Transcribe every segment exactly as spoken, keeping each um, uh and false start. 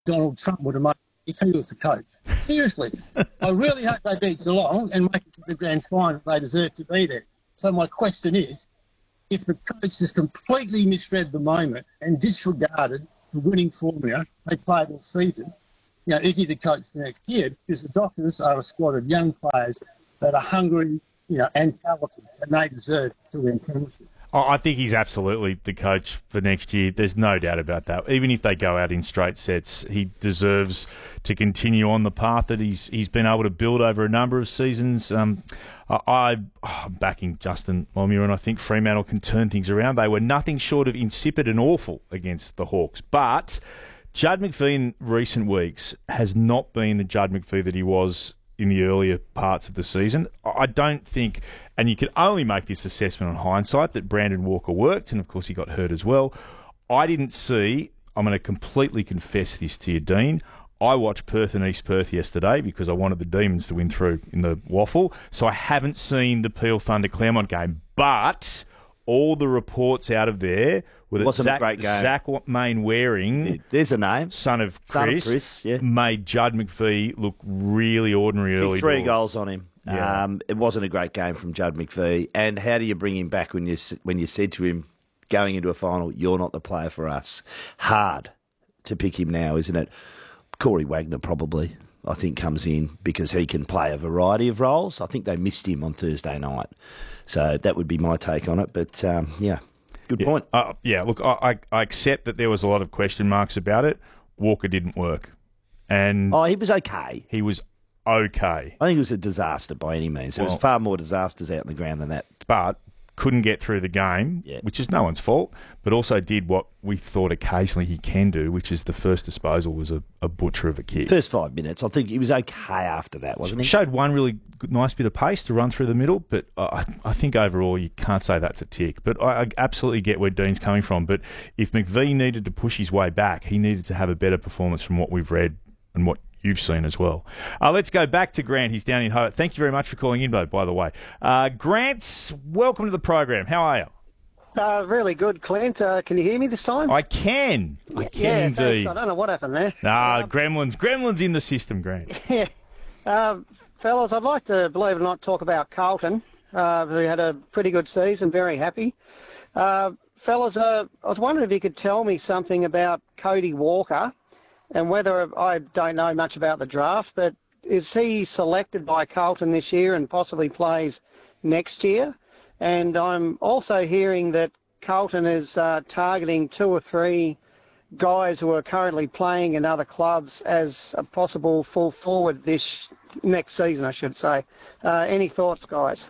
Donald Trump would have made if he was the coach. Seriously. I really hope they beat Geelong and make it to the grand final. They deserve to be there. So my question is, if the coach has completely misread the moment and disregarded the winning formula they played all season, you know, is he the coach next year? Because the Dockers are a squad of young players that are hungry, you know, and talented, and they deserve to win premiership. Oh, I think he's absolutely the coach for next year. There's no doubt about that. Even if they go out in straight sets, he deserves to continue on the path that he's he's been able to build over a number of seasons. Um, I, I'm backing Justin Mulmuir, and I think Fremantle can turn things around. They were nothing short of insipid and awful against the Hawks. But Judd McPhee in recent weeks has not been the Judd McPhee that he was in the earlier parts of the season. I don't think, and you can only make this assessment on hindsight, that Brandon Walker worked, and of course he got hurt as well. I didn't see, I'm going to completely confess this to you, Dean, I watched Perth and East Perth yesterday because I wanted the Demons to win through in the waffle, so I haven't seen the Peel Thunder Claremont game, but all the reports out of there were that Wasn't Zach, a great game. Zach Mainwaring, there's a name, son of Chris, son of Chris yeah. made Judd McPhee look really ordinary early. Three doors. goals on him. Yeah. Um, it wasn't a great game from Judd McPhee. And how do you bring him back when you when you said to him going into a final, you're not the player for us? Hard to pick him now, isn't it? Corey Wagner probably, I think, comes in because he can play a variety of roles. I think they missed him on Thursday night. So that would be my take on it. But, um, yeah, good yeah. point. Uh, yeah, look, I, I accept that there was a lot of question marks about it. Walker didn't work. And Oh, he was okay. he was okay. I think it was a disaster by any means. There Well, was far more disasters out in the ground than that. But couldn't get through the game, Yeah. which is no one's fault, but also did what we thought occasionally he can do, which is the first disposal was a, a butcher of a kick. First five minutes, I think he was okay after that, wasn't he? Showed one really good, nice bit of pace to run through the middle, but I, I think overall you can't say that's a tick. But I, I absolutely get where Dean's coming from. But if McVie needed to push his way back, he needed to have a better performance from what we've read and what you've seen as well. Uh, let's go back to Grant. He's down in Hobart. Thank you very much for calling in, by the way. Uh, Grant, welcome to the program. How are you? Uh, really good, Clint. Uh, can you hear me this time? I can. I can yeah, indeed. thanks. I don't know what happened there. Nah, Uh, gremlins. Gremlins in the system, Grant. Yeah. Uh, fellas, I'd like to, believe it or not, talk about Carlton, uh, who had a pretty good season, very happy. Uh, fellas, uh, I was wondering if you could tell me something about Cody Walker and whether, I don't know much about the draft, but is he selected by Carlton this year and possibly plays next year? And I'm also hearing that Carlton is uh, targeting two or three guys who are currently playing in other clubs as a possible full forward this next season, I should say. Uh, any thoughts, guys?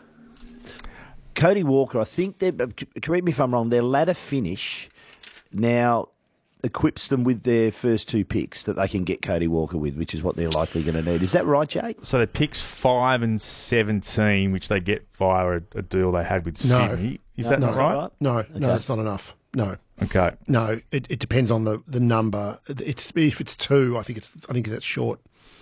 Cody Walker, I think, they're, correct me if I'm wrong, their ladder finish now equips them with their first two picks that they can get Cody Walker with, which is what they're likely going to need. Is that right, Jake? So they picks five and seventeen, which they get via a, a deal they had with No. Sydney. Is that no, not right? No, Okay. no, that's not enough. No, Okay. no, it, it depends on the, the number. It's if it's two, I think it's I think that's short.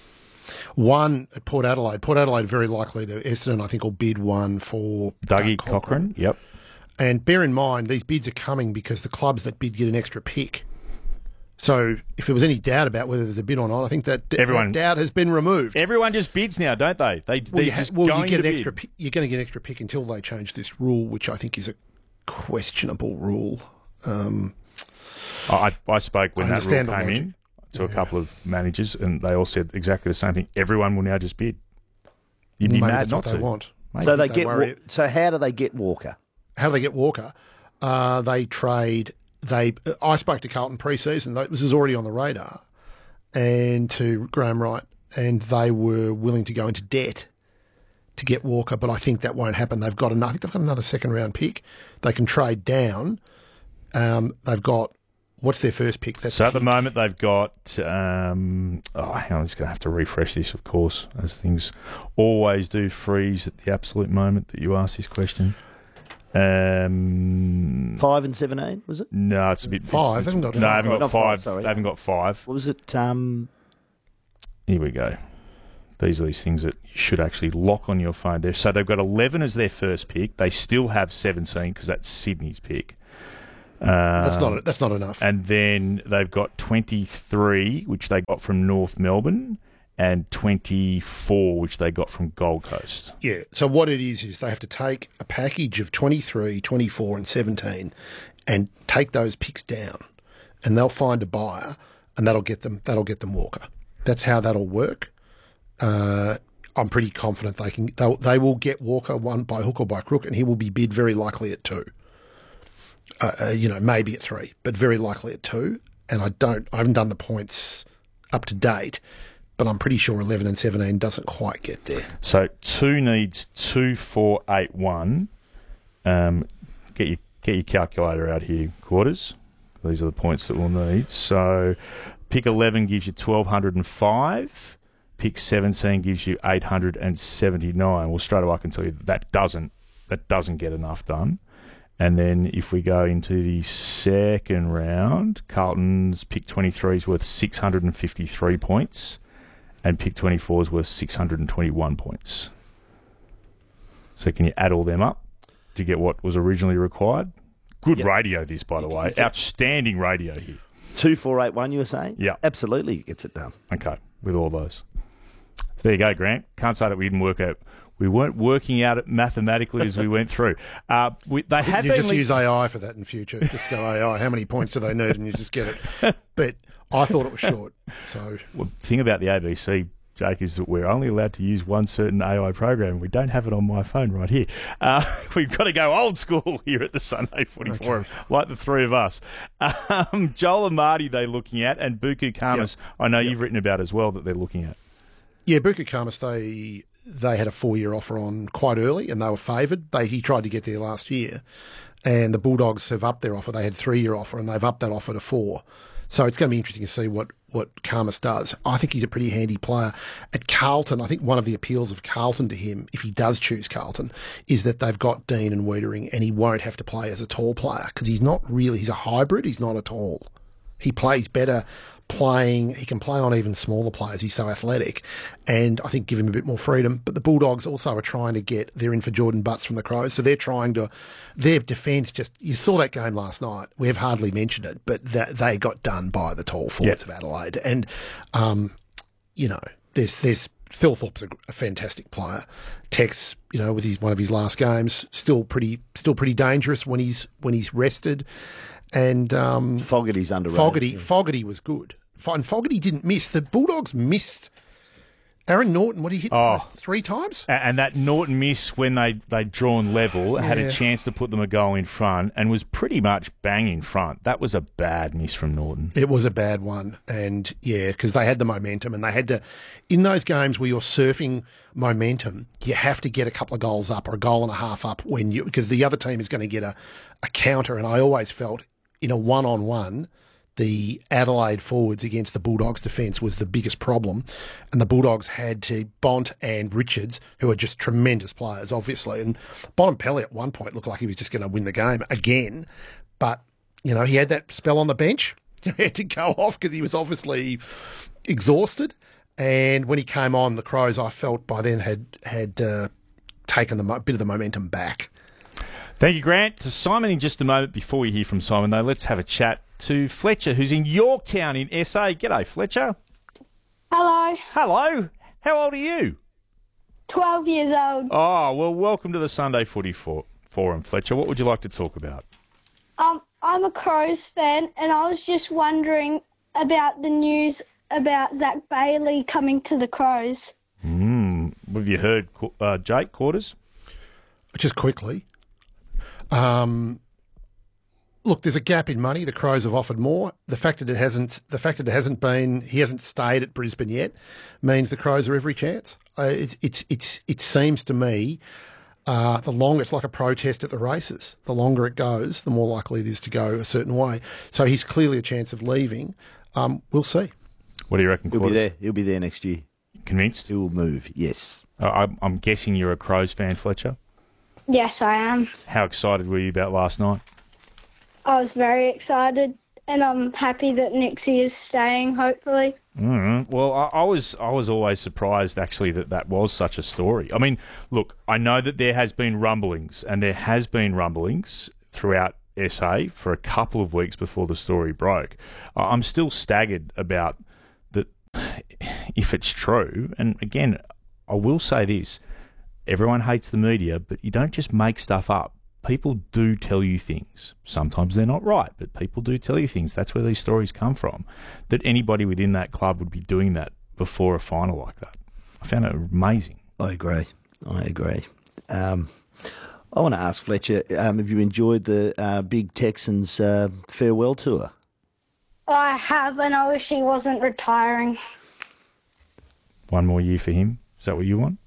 One at Port Adelaide. Port Adelaide very likely to Essendon, I think, will bid one for Dougie Doug Cochrane. Yep. And bear in mind, these bids are coming because the clubs that bid get an extra pick. So if there was any doubt about whether there's a bid or not, I think that, Everyone- that doubt has been removed. Everyone just bids now, don't they? They well, they're you, ha- just well, going you get to an bid. extra. Pick, you're going to get an extra pick until they change this rule, which I think is a questionable rule. Um, I, I spoke when I that rule understand the came logic. in to a couple of managers, and they all said exactly the same thing. Everyone will now just bid. You'd be maybe mad that's not what to. they want. Mate, So they Don't get. worry. Wa- So how do they get Walker? How do they get Walker? Uh, they trade. They. I spoke to Carlton pre-season. They- This is already on the radar, and to Graham Wright, and they were willing to go into debt to get Walker, but I think that won't happen. They've got another. I think they've got another second round pick. They can trade down. Um, they've got. What's their first pick? That's So at the moment they've got. Um, oh, hang on, I'm just going to have to refresh this, of course, as things always do freeze at the absolute moment that you ask this question. Um, Five and seventeen, was it? no, it's a bit. Five, it's- haven't got no, five. I haven't got Not five, five. sorry. They haven't got five. What was it? Um, Here we go. These are these things that you should actually lock on your phone there. So they've got eleven as their first pick. They still have seventeen because that's Sydney's pick. That's not that's not enough. And then they've got twenty-three, which they got from North Melbourne, and twenty-four, which they got from Gold Coast. Yeah. So what it is is they have to take a package of twenty-three, twenty-four, and seventeen, and take those picks down, and they'll find a buyer, and that'll get them that'll get them Walker. That's how that'll work. Uh, I'm pretty confident they can. They they will get Walker one by hook or by crook, and he will be bid very likely at two. Uh, uh, you know, maybe at three, but very likely at two. And I don't. I haven't done the points up to date, but I'm pretty sure eleven and seventeen doesn't quite get there. So two needs two, four, eight, one. Um, get your get your calculator out here, Quarters. These are the points that we'll need. So pick eleven gives you twelve oh five. Pick seventeen gives you eight hundred seventy-nine. Well, straight away I can tell you that, that doesn't that doesn't get enough done. And then if we go into the second round, Carlton's pick twenty-three is worth six hundred fifty-three points, and pick twenty-four is worth six hundred twenty-one points. So can you add all them up to get what was originally required? Good Yep. radio, this, by the way. Outstanding radio here. Two four eight one. You were saying? Yeah. Absolutely gets it done. Okay, with all those. There you go, Grant. Can't say that we didn't work out. We weren't working out it mathematically as we went through. Uh, we, they have You been just li- use A I for that in future. Just go A I. How many points do they need? And you just get it. But I thought it was short. So Well, the thing about the A B C, Jake, is that we're only allowed to use one certain A I program. We don't have it on my phone right here. Uh, we've got to go old school here at the Sunday Footy Okay. Forum, like the three of us. Um, Joel and Marty they're looking at, and Buku Kamas, Yep. I know you've written about as well that they're looking at. yeah, Buku Kamas, they they had a four year offer on quite early, and they were favoured. They he tried to get there last year, and the Bulldogs have upped their offer. They had three year offer, and they've upped that offer to four. So it's going to be interesting to see what what Kamas does. I think he's a pretty handy player. At Carlton, I think one of the appeals of Carlton to him, if he does choose Carlton, is that they've got Dean and Wiedering, and he won't have to play as a tall player because he's not really, he's a hybrid, he's not a tall. He plays better playing, he can play on even smaller players, he's so athletic, and I think give him a bit more freedom. But the Bulldogs also are trying to get, they're in for Jordan Butts from the Crows, so they're trying to, their defence just, you saw that game last night, we've hardly mentioned it, but that they got done by the tall forwards Yep. of Adelaide. And, um, you know, there's, there's, Thilthorpe's a, a fantastic player. Tex, you know, with his one of his last games, still pretty, still pretty dangerous when he's when he's rested. And um, Fogarty's underrated. Fogarty, yeah. Fogarty was good. Fo- And Fogarty didn't miss. The Bulldogs missed Aaron Norton. What did he hit the Oh. post three times? A- And that Norton miss when they, they'd drawn level, had a Yeah. chance to put them a goal in front and was pretty much bang in front. That was a bad miss from Norton. It was a bad one, and yeah, because they had the momentum, and they had to. In those games where you're surfing momentum, you have to get a couple of goals up or a goal and a half up when you because the other team is going to get a, a counter. And I always felt in a one-on-one, the Adelaide forwards against the Bulldogs' defence was the biggest problem, and the Bulldogs had to Bont and Richards, who are just tremendous players, obviously. And Bontempelli at one point looked like he was just going to win the game again, but you know he had that spell on the bench. He had to go off because he was obviously exhausted. And when he came on, the Crows, I felt by then had had uh, taken the mo- bit of the momentum back. Thank you, Grant. To Simon in just a moment. Before we hear from Simon, though, let's have a chat to Fletcher, who's in Yorktown in S A. G'day, Fletcher. Hello, Hello. How old are you? twelve years old. Oh, well, welcome to the Sunday Footy for- Forum, Fletcher. What would you like to talk about? Um, I'm a Crows fan, and I was just wondering about the news about Zach Bailey coming to the Crows. Mm, have you heard, uh, Jake, Quarters? Just quickly, um, look, there's a gap in money. The Crows have offered more. The fact that it hasn't, the fact that it hasn't been, he hasn't stayed at Brisbane yet, means the Crows are every chance. Uh, it's, it's, it's, it seems to me, uh, the longer it's like a protest at the races. The longer it goes, the more likely it is to go a certain way. So he's clearly a chance of leaving. Um, we'll see. What do you reckon, He'll be Quarters? there. He'll be there next year. Convinced? He will move. Yes. Uh, I'm, I'm guessing you're a Crows fan, Fletcher. Yes, I am. How excited were you about last night? I was very excited, and I'm happy that Nixie is staying, hopefully. Mm, well, I, I was I was always surprised, actually, that that was such a story. I mean, look, I know that there has been rumblings, and there has been rumblings throughout S A for a couple of weeks before the story broke. I'm still staggered about that if it's true. And again, I will say this. Everyone hates the media, but you don't just make stuff up. People do tell you things. Sometimes they're not right, but people do tell you things. That's where these stories come from. That anybody within that club would be doing that before a final like that. I found it amazing. I agree. I agree. Um, I want to ask Fletcher, um, have you enjoyed the uh, big Texans uh, farewell tour? I have, and I wish he wasn't retiring. One more year for him. Is that what you want?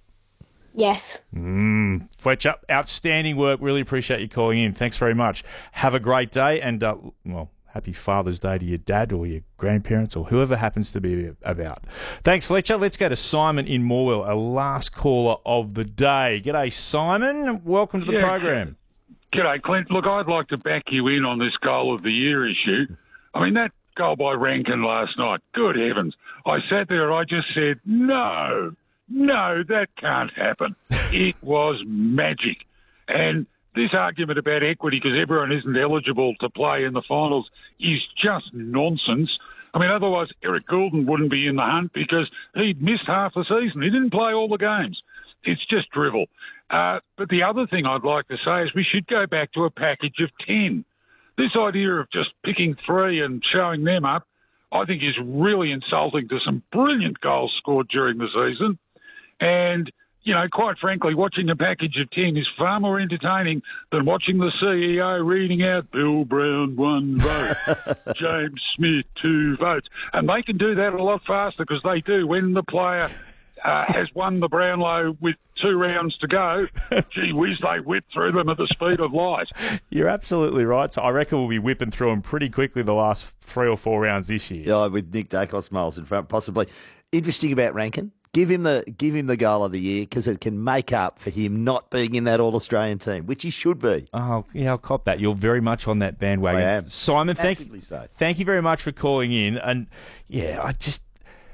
Yes. Mm, Fletcher, outstanding work. Really appreciate you calling in. Thanks very much. Have a great day, and, uh, well, happy Father's Day to your dad or your grandparents or whoever happens to be about. Thanks, Fletcher. Let's go to Simon in Morwell, our last caller of the day. G'day, Simon. Welcome to the yeah, program. G'day, Clint. Look, I'd like to back you in on this goal of the year issue. I mean, that goal by Rankin last night, good heavens. I sat there and I just said, no, no, that can't happen. It was magic. And this argument about equity because everyone isn't eligible to play in the finals is just nonsense. I mean, otherwise Eric Goulden wouldn't be in the hunt because he'd missed half the season. He didn't play all the games. It's just drivel. Uh, but the other thing I'd like to say is we should go back to a package of ten. This idea of just picking three and showing them up, I think is really insulting to some brilliant goals scored during the season. And, you know, quite frankly, watching a package of ten is far more entertaining than watching the C E O reading out Bill Brown, one vote, James Smith, two votes. And they can do that a lot faster because they do when the player uh, has won the Brownlow with two rounds to go. Gee whiz, they whip through them at the speed of light. You're absolutely right. So I reckon we'll be whipping through them pretty quickly the last three or four rounds this year. Yeah, with Nick Dacos miles in front, possibly. Interesting about Rankin. Give him the give him the goal of the year because it can make up for him not being in that All-Australian team, which he should be. Oh, yeah, I'll cop that. You're very much on that bandwagon. I am. Simon, thank you, so. thank you very much for calling in. And, yeah, I just...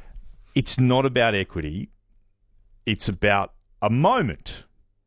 It's not about equity. It's about a moment.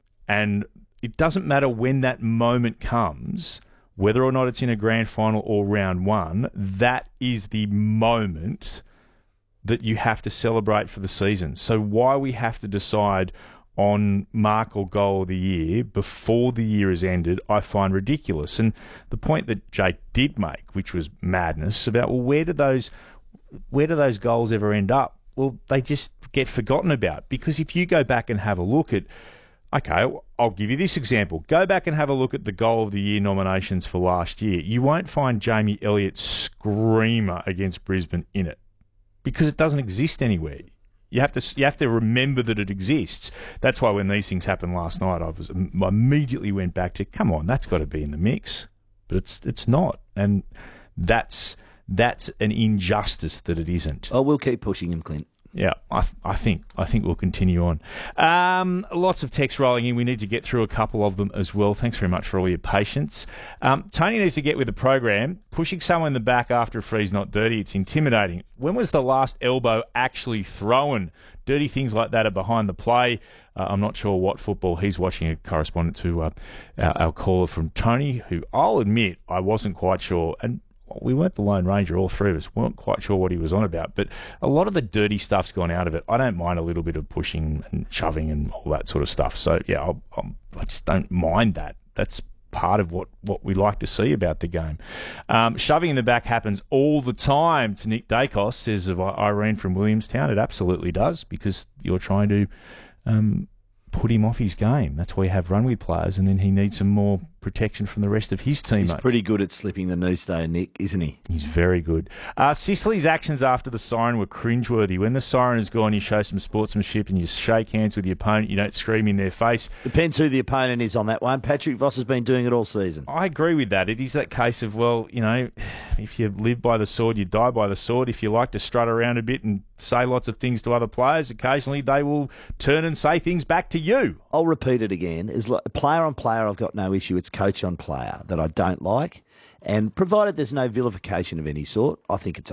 And it doesn't matter when that moment comes, whether or not it's in a grand final or round one, that is the moment that you have to celebrate for the season. So why we have to decide on mark or goal of the year before the year is ended, I find ridiculous. And the point that Jake did make, which was madness, about, well, where do those where do those goals ever end up? Well, they just get forgotten about. Because if you go back and have a look at, okay, I'll give you this example. Go back and have a look at the goal of the year nominations for last year. You won't find Jamie Elliott's screamer against Brisbane in it, because it doesn't exist anywhere. You have to you have to remember that it exists. That's why when these things happened last night, I was I immediately went back to, come on, that's got to be in the mix, but it's it's not, and that's that's an injustice that it isn't. Oh, we'll keep pushing him, Clint. Yeah, I, I think I think we'll continue on. Um, lots of texts rolling in. We need to get through a couple of them as well. Thanks very much for all your patience. Um, Tony needs to get with the program. Pushing someone in the back after a free's not dirty. It's intimidating. When was the last elbow actually thrown? Dirty things like that are behind the play. Uh, I'm not sure what football he's watching. A correspondent to uh, our, our caller from Tony, who I'll admit I wasn't quite sure. And we weren't the Lone Ranger, all three of us weren't quite sure what he was on about, but a lot of the dirty stuff's gone out of it. I don't mind a little bit of pushing and shoving and all that sort of stuff. So, yeah, I'll, I'll, I just don't mind that. That's part of what, what we like to see about the game. Um, shoving in the back happens all the time to Nick Dacos, says of Irene from Williamstown. It absolutely does, because you're trying to um, put him off his game. That's why you have run with players, and then he needs some more protection from the rest of his teammates. He's pretty good at slipping the noose, though, Nick, isn't he? He's very good. Uh, Sicily's actions after the siren were cringeworthy. When the siren is gone, you show some sportsmanship and you shake hands with the opponent. You don't scream in their face. Depends who the opponent is on that one. Patrick Voss has been doing it all season. I agree with that. It is that case of, well, you know, if you live by the sword, you die by the sword. If you like to strut around a bit and say lots of things to other players, occasionally they will turn and say things back to you. I'll repeat it again. Is player on player, I've got no issue. It's coach on player that I don't like. And provided there's no vilification of any sort, I think it's okay.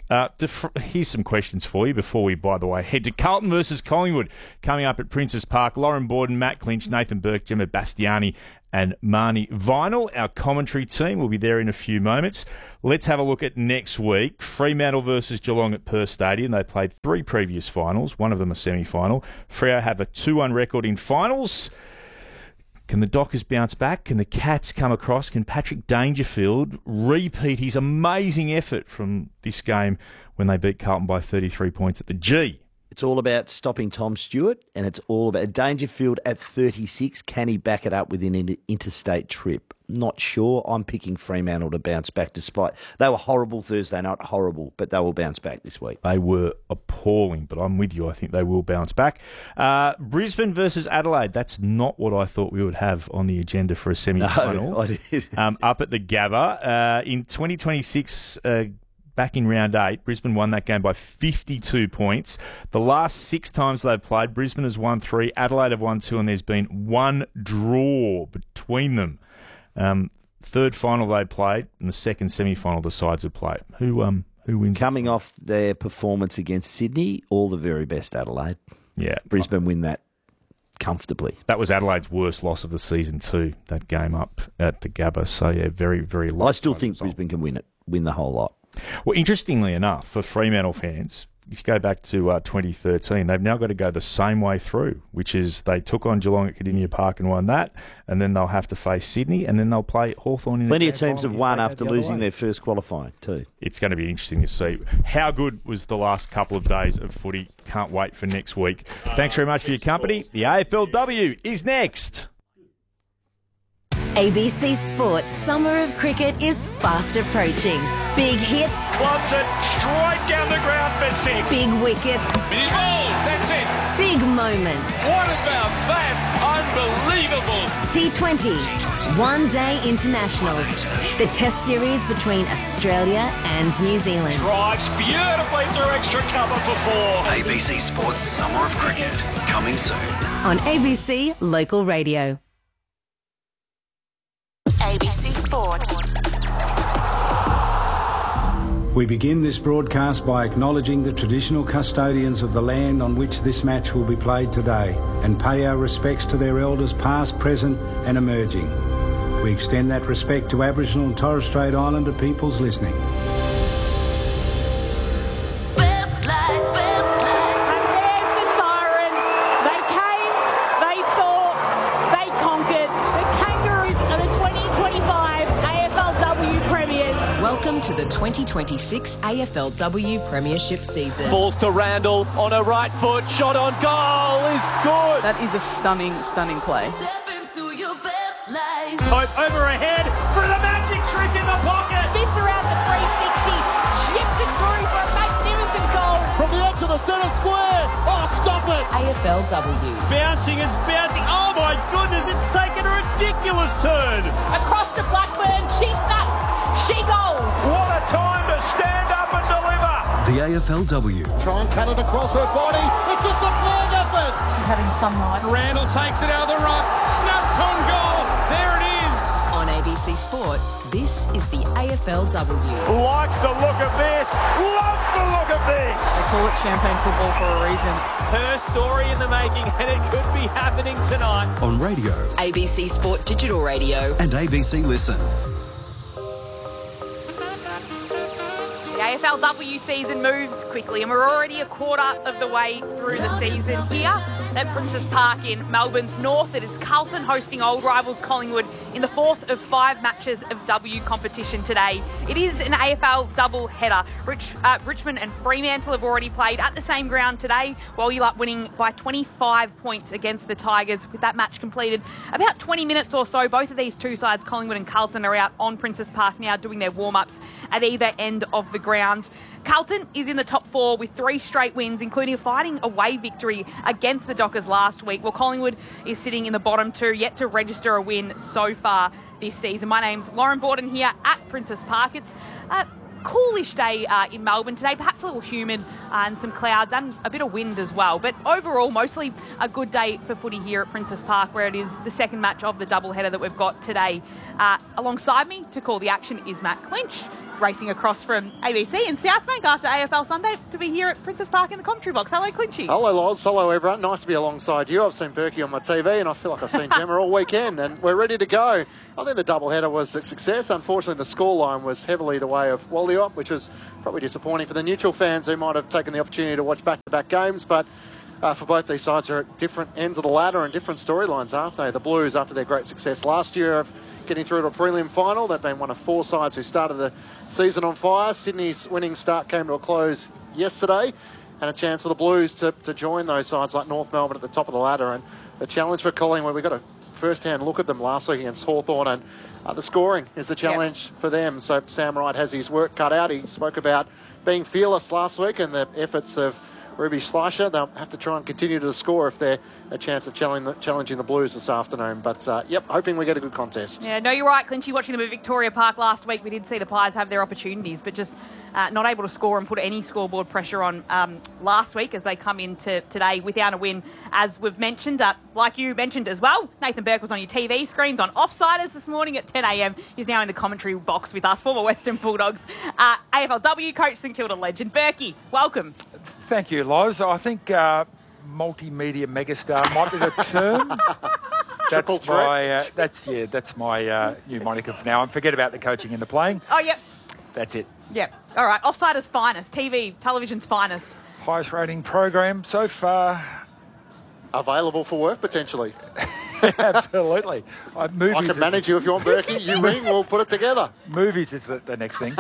Uh, def- here's some questions for you before we, by the way, head to Carlton versus Collingwood. Coming up at Princes Park, Lauren Borden, Matt Clinch, Nathan Burke, Gemma Bastiani and Marnie Vinyl. Our commentary team will be there in a few moments. Let's have a look at next week. Fremantle versus Geelong at Perth Stadium. They played three previous finals, one of them a semi-final. Freo have a two one record in finals. Can the Dockers bounce back? Can the Cats come across? Can Patrick Dangerfield repeat his amazing effort from this game when they beat Carlton by thirty-three points at the G? It's all about stopping Tom Stewart, and it's all about Dangerfield at thirty-six. Can he back it up with an inter- interstate trip? Not sure. I'm picking Fremantle to bounce back despite... They were horrible Thursday night, horrible, but they will bounce back this week. They were appalling, but I'm with you. I think they will bounce back. Uh, Brisbane versus Adelaide. That's not what I thought we would have on the agenda for a semi-final. No, I did. um, up at the Gabba. Uh, in twenty twenty-six... Uh, Back in round eight, Brisbane won that game by fifty-two points. The last six times they've played, Brisbane has won three, Adelaide have won two, and there's been one draw between them. Um, third final they played, and the second semi-final the sides have played. Who um who wins? Coming off their performance against Sydney, all the very best Adelaide. Yeah, Brisbane win that comfortably. That was Adelaide's worst loss of the season too. That game up at the Gabba. So yeah, very very. I still think result. Brisbane can win it, win the whole lot. Well, interestingly enough, for Fremantle fans, if you go back to uh, twenty thirteen, they've now got to go the same way through, which is they took on Geelong at Cardinia Park and won that, and then they'll have to face Sydney, and then they'll play Hawthorn in Plenty the of teams have won after the losing their first qualifying too. It's going to be interesting to see. How good was the last couple of days of footy? Can't wait for next week. Thanks very much for your company. The A F L W is next. A B C Sports Summer of Cricket is fast approaching. Big hits. Wants it straight down the ground for six. Big wickets. He's bowled. That's it. Big moments. What about that? Unbelievable. T twenty. One Day Internationals. The Test Series between Australia and New Zealand. Drives beautifully through extra cover for four. A B C Sports Summer of Cricket. Coming soon. On A B C Local Radio. A B C Sport. We begin this broadcast by acknowledging the traditional custodians of the land on which this match will be played today and pay our respects to their elders past, present and emerging. We extend that respect to Aboriginal and Torres Strait Islander peoples listening. Best light, best light. And there's the siren. They came, they saw, they conquered. The Kangaroos are the twenty twenty-five A F L W Premiers. Welcome to the twenty twenty-six A F L W Premiership season. Balls to Randall on her right foot. Shot on goal is good. That is a stunning, stunning play. Step into your best life. Hope over ahead for the magic trick in the pocket. Spins around the three sixty. Chips it through for a magnificent goal. From the edge of the centre square. Oh, stop it. A F L W. Bouncing, it's bouncing. Oh, my goodness, it's taken a ridiculous turn. Across to Blackburn. She snaps. She goes. What a time to stand up and deliver. The A F L W. Try and cut it across her body. It's a superb effort. She's having sunlight. Randall takes it out of the ruck. Snaps on goal. There it is. On A B C Sport, this is the A F L W. Likes the look of this. Loves the look of this. They call it champagne football for a reason. Her story in the making, and it could be happening tonight. On radio. A B C Sport Digital Radio. And A B C Listen. The A F L W season moves quickly, and we're already a quarter of the way through the season here at Princes Park in Melbourne's north. It is Carlton hosting old rivals Collingwood in the fourth of five matches of W competition today. It is an A F L double header. Rich, uh, Richmond and Fremantle have already played at the same ground today, Wallulap winning by twenty-five points against the Tigers. With that match completed about twenty minutes or so, both of these two sides, Collingwood and Carlton, are out on Princes Park now doing their warm-ups at either end of the ground. Carlton is in the top four with three straight wins, including a fighting away victory against the Dockers last week, while Collingwood is sitting in the bottom two, yet to register a win so far this season. My name's Lauren Borden here at Princes Park. It's a coolish day uh, in Melbourne today, perhaps a little humid and some clouds and a bit of wind as well. But overall, mostly a good day for footy here at Princess Park, where it is the second match of the doubleheader that we've got today. Uh, alongside me to call the action is Matt Clinch, racing across from A B C in Southbank after A F L Sunday to be here at Princess Park in the commentary box. Hello, Clinchy. Hello, Loz. Hello, everyone. Nice to be alongside you. I've seen Berkey on my T V, and I feel like I've seen Gemma all weekend, and we're ready to go. I think the doubleheader was a success. Unfortunately, the scoreline was heavily the way of Walliop, which was probably disappointing for the neutral fans who might have taken the opportunity to watch back-to-back games, but Uh, for both these sides are at different ends of the ladder and different storylines, aren't they? The Blues, after their great success last year of getting through to a prelim final, they've been one of four sides who started the season on fire. Sydney's winning start came to a close yesterday, and a chance for the Blues to, to join those sides like North Melbourne at the top of the ladder. And the challenge for Collingwood, we got a first-hand look at them last week against Hawthorn, and uh, the scoring is the challenge yep. for them. So Sam Wright has his work cut out. He spoke about being fearless last week and the efforts of Ruby Schleicher. They'll have to try and continue to score if they're a chance of challenging, challenging the Blues this afternoon. But, uh, yep, hoping we get a good contest. Yeah, no, you're right, Clinchy. Watching them at Victoria Park last week, we did see the Pies have their opportunities, but just uh, not able to score and put any scoreboard pressure on um, last week as they come into today without a win, as we've mentioned. Uh, like you mentioned as well, Nathan Burke was on your T V screens on Offsiders this morning at ten a m. He's now in the commentary box with us, former Western Bulldogs, uh, A F L W coach, St Kilda legend. Berkey, welcome. Thank you, Loz. I think uh, multimedia megastar might be the term. That's my, uh, that's yeah, that's my uh, new moniker for now. And forget about the coaching and the playing. Oh, yep. That's it. Yep. All right. Offsiders' finest, T V, television's finest. Highest rating program so far. Available for work potentially. Absolutely. Uh, movies I can manage you if you want, Berkey. You ring, we'll put it together. Movies is the, the next thing.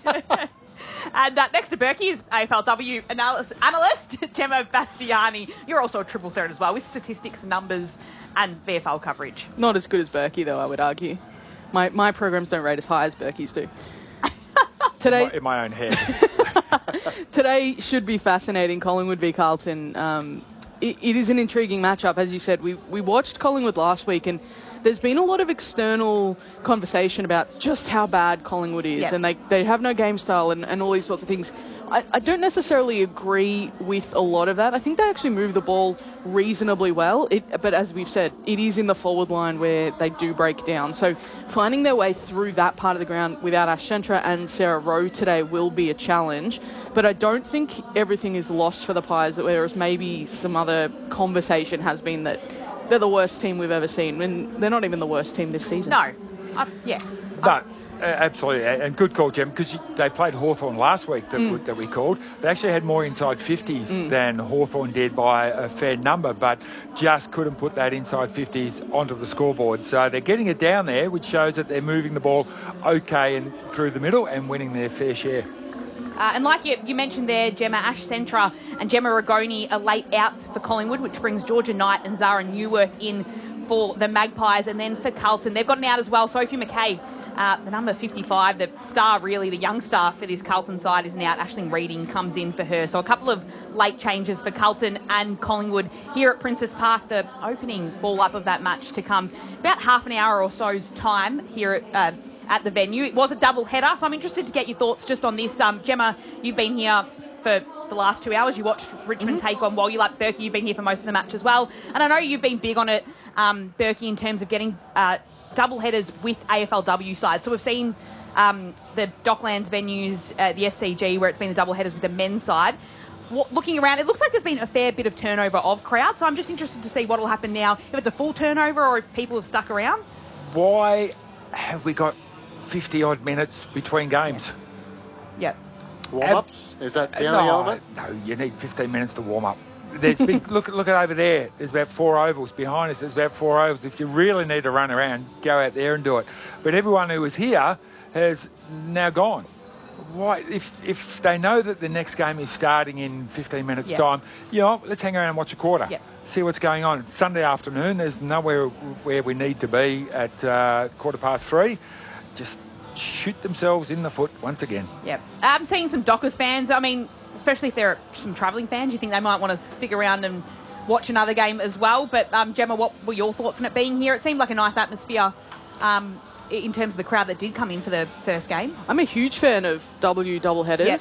And uh, next to Berkey is A F L W analyst, analyst Gemma Bastiani. You're also a triple threat as well, with statistics, numbers, and V F L coverage. Not as good as Berkey, though, I would argue. My my programs don't rate as high as Berkey's do. Today, in, my, in my own head. Today should be fascinating. Collingwood v Carlton. Um, it, it is an intriguing matchup, as you said. We we watched Collingwood last week, and there's been a lot of external conversation about just how bad Collingwood is, yep. and they, they have no game style and, and all these sorts of things. I, I don't necessarily agree with a lot of that. I think they actually move the ball reasonably well, it, but as we've said, it is in the forward line where they do break down. So finding their way through that part of the ground without Ash Centra and Sarah Rowe today will be a challenge, but I don't think everything is lost for the Pies, whereas maybe some other conversation has been that they're the worst team we've ever seen, and they're not even the worst team this season. No. Uh, yeah. But, uh, absolutely. And good call, Gem, because they played Hawthorn last week that, mm. w- that we called. They actually had more inside fifties mm. than Hawthorn did by a fair number, but just couldn't put that inside fifties onto the scoreboard. So they're getting it down there, which shows that they're moving the ball okay and through the middle and winning their fair share. Uh, and like you, you mentioned there, Gemma, Ash Centra and Gemma Rigoni are late outs for Collingwood, which brings Georgia Knight and Zara Newworth in for the Magpies. And then for Carlton, they've got an out as well. Sophie McKay, uh, the number fifty-five, the star really, the young star for this Carlton side is an out. Aisling Reading comes in for her. So a couple of late changes for Carlton and Collingwood here at Princess Park. The opening ball up of that match to come about half an hour or so's time here at uh, at the venue. It was a double header, so I'm interested to get your thoughts just on this. Um, Gemma, you've been here for the last two hours. You watched Richmond mm-hmm. take on Wallup. Berkey, you've been here for most of the match as well. And I know you've been big on it, um, Berkey, in terms of getting uh, double headers with A F L W sides. So we've seen um, the Docklands venues, uh, the S C G, where it's been the double headers with the men's side. What, looking around, it looks like there's been a fair bit of turnover of crowd. So I'm just interested to see what will happen now, if it's a full turnover or if people have stuck around. Why have we got fifty odd minutes between games? Yeah. Warm-ups? Is that the no, only element? No, you need fifteen minutes to warm up. There's big, look, look at over there. There's about four ovals. Behind us, there's about four ovals. If you really need to run around, go out there and do it. But everyone who was here has now gone. Why? If if they know that the next game is starting in fifteen minutes' yeah. time, you know, let's hang around and watch a quarter. Yeah. See what's going on. It's Sunday afternoon. There's nowhere where we need to be at uh, quarter past three. Just shoot themselves in the foot once again. Yep. I'm seeing some Dockers fans. I mean, especially if they're some travelling fans, you think they might want to stick around and watch another game as well. But, um, Gemma, what were your thoughts on it being here? It seemed like a nice atmosphere um, in terms of the crowd that did come in for the first game. I'm a huge fan of W double headers. Yep.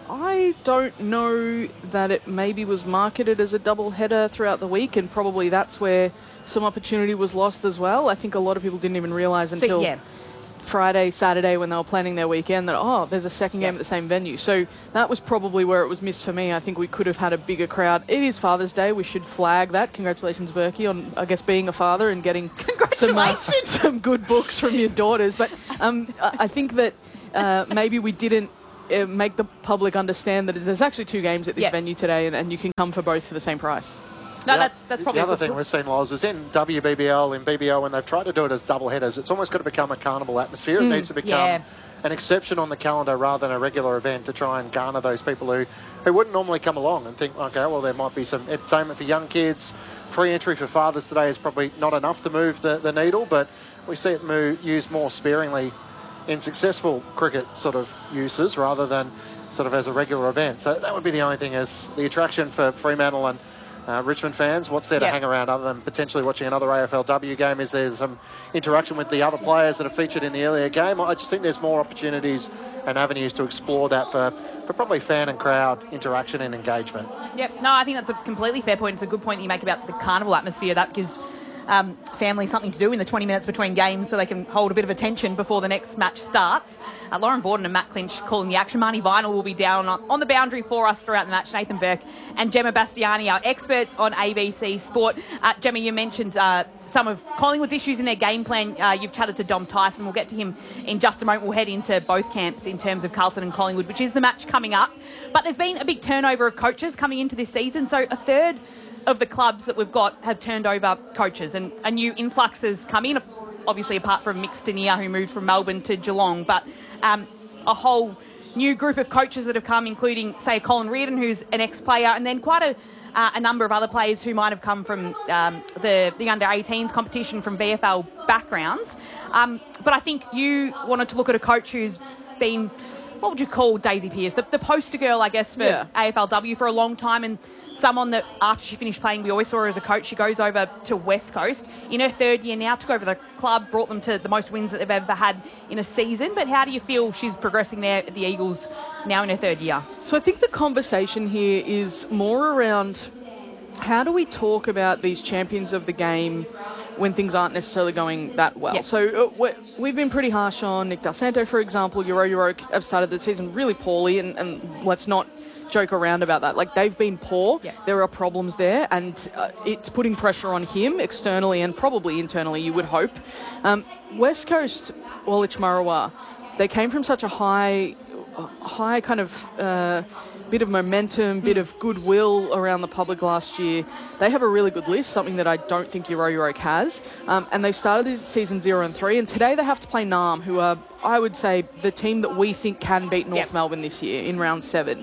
I don't know that it maybe was marketed as a double header throughout the week, and probably that's where some opportunity was lost as well. I think a lot of people didn't even realise until so, yeah. Friday, Saturday when they were planning their weekend that, oh, there's a second game yeah. at the same venue. So that was probably where it was missed for me. I think we could have had a bigger crowd. It is Father's Day. We should flag that. Congratulations, Berkey, on, I guess, being a father and getting some, uh, some good books from your daughters. But um, I think that uh, maybe we didn't Uh, make the public understand that there's actually two games at this yeah. venue today, and, and you can come for both for the same price. No, the, that's, that's probably the other thing we've seen, Loz, is in W B B L, in B B L, when they've tried to do it as double headers, it's almost got to become a carnival atmosphere. Mm, it needs to become yeah. an exception on the calendar rather than a regular event to try and garner those people who, who wouldn't normally come along and think, okay, well, there might be some entertainment for young kids. Free entry for fathers today is probably not enough to move the, the needle, but we see it move, used more sparingly in successful cricket sort of uses rather than sort of as a regular event. So that would be the only thing as the attraction for Fremantle and uh, Richmond fans. What's there to yep. hang around other than potentially watching another A F L W game? Is there some interaction with the other players that are featured in the earlier game? I just think there's more opportunities and avenues to explore that for, for probably fan and crowd interaction and engagement. Yep. No, I think that's a completely fair point. It's a good point that you make about the carnival atmosphere. That gives Um, family something to do in the twenty minutes between games so they can hold a bit of attention before the next match starts. Uh, Lauren Borden and Matt Clinch calling the action. Marnie Vinyl will be down on, on the boundary for us throughout the match. Nathan Burke and Gemma Bastiani, our experts on A B C Sport. Uh, Gemma, you mentioned uh, some of Collingwood's issues in their game plan. Uh, you've chatted to Dom Tyson. We'll get to him in just a moment. We'll head into both camps in terms of Carlton and Collingwood, which is the match coming up. But there's been a big turnover of coaches coming into this season. So a third of the clubs that we've got have turned over coaches, and a new influx has come in, obviously apart from Mick Stanier, who moved from Melbourne to Geelong, but um, a whole new group of coaches that have come, including, say, Colin Reardon, who's an ex-player, and then quite a, uh, a number of other players who might have come from um, the, the under eighteens competition from V F L backgrounds. Um, but I think you wanted to look at a coach who's been, what would you call Daisy Pearce, the, the poster girl, I guess, for yeah. A F L W for a long time, and someone that after she finished playing, we always saw her as a coach. She goes over to West Coast in her third year now, took over the club, brought them to the most wins that they've ever had in a season. But how do you feel she's progressing there at the Eagles now in her third year? So I think the conversation here is more around how do we talk about these champions of the game when things aren't necessarily going that well. Yep. So uh, we've been pretty harsh on Nick Del Santo, for example. Euro Euro have started the season really poorly, and, and let's not joke around about that. Like, they've been poor. Yeah. There are problems there, and uh, it's putting pressure on him externally and probably internally, you would hope. Um, West Coast, Woolwich Marawa, they came from such a high, high kind of uh, bit of momentum, bit of goodwill around the public last year. They have a really good list, something that I don't think Euro Euroke has. Um, and they've started this season zero and three, and today they have to play Nam, who are, I would say, the team that we think can beat North yep. Melbourne this year in round seven.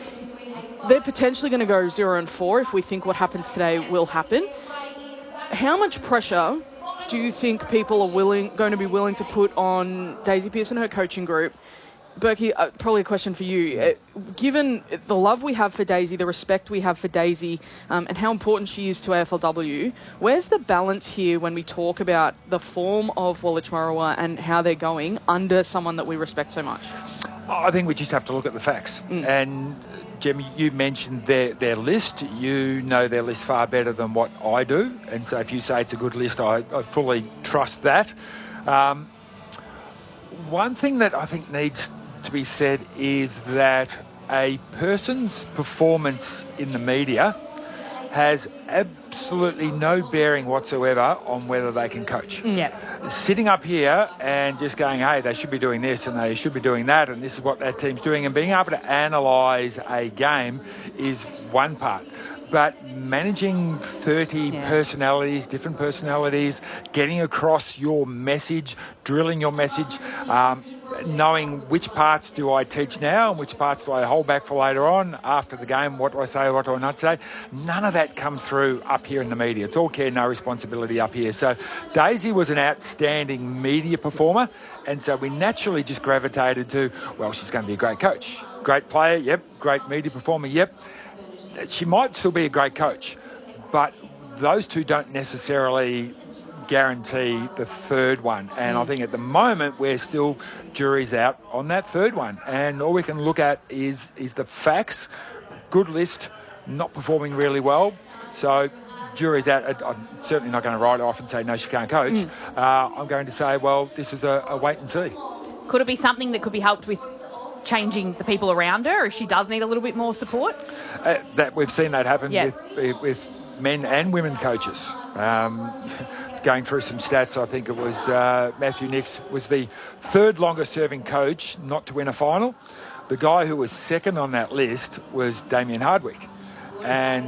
They're potentially going to go zero and four if we think what happens today will happen. How much pressure do you think people are willing, going to be willing to put on Daisy Pearce and her coaching group? Berkey, uh, probably a question for you. Uh, given the love we have for Daisy, the respect we have for Daisy, um, and how important she is to A F L W, where's the balance here when we talk about the form of Woolwich Marawa and how they're going under someone that we respect so much? I think we just have to look at the facts. Mm. And Jim, you mentioned their, their list. You know their list far better than what I do. And so if you say it's a good list, I, I fully trust that. Um, one thing that I think needs to be said is that a person's performance in the media has absolutely no bearing whatsoever on whether they can coach. Yeah. Sitting up here and just going, hey, they should be doing this and they should be doing that and this is what that team's doing, and being able to analyse a game is one part. But managing thirty yeah. personalities, different personalities, getting across your message, drilling your message, um, knowing which parts do I teach now and which parts do I hold back for later on after the game, what do I say, what do I not say, none of that comes through up here in the media. It's all care, no responsibility up here. So Daisy was an outstanding media performer, and so we naturally just gravitated to, well, she's going to be a great coach. Great player, yep. Great media performer, yep. She might still be a great coach, but those two don't necessarily guarantee the third one. And I think at the moment we're still jury's out on that third one. And all we can look at is is the facts. Good list, not performing really well. So jury's out. I'm certainly not going to write off and say no, she can't coach. Mm. Uh, I'm going to say, well, this is a, a wait and see. Could it be something that could be helped with changing the people around her if she does need a little bit more support? Uh, that we've seen that happen yeah. with, with men and women coaches. Um, going through some stats, I think it was uh, Matthew Nicks was the third longest serving coach not to win a final. The guy who was second on that list was Damien Hardwick. And